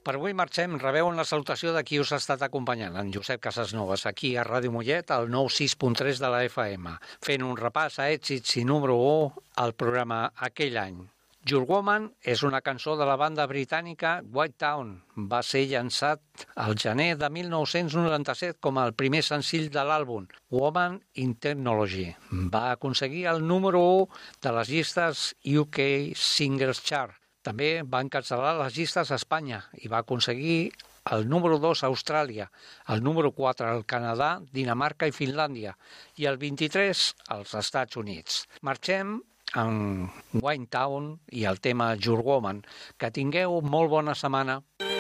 Per avui marxem, rebeu la salutació de qui us ha estat acompanyant, en Josep Casasnovas, aquí a Ràdio Mollet, al 96.3 de la FM, fent un repàs a èxits i número 1 al programa aquell any. Your Woman és una cançó de la banda britànica White Town. Va ser llançat al gener de 1997 com el primer senzill de l'àlbum Woman in Technology. Va aconseguir el número 1 de les llistes UK Singles Chart. També va encapçalar les llistes a Espanya i va aconseguir el número 2 a Austràlia, el número 4 al Canadà, Dinamarca i Finlàndia i el 23 als Estats Units. Marxem amb White Town i el tema Your Woman. Que tingueu molt bona setmana.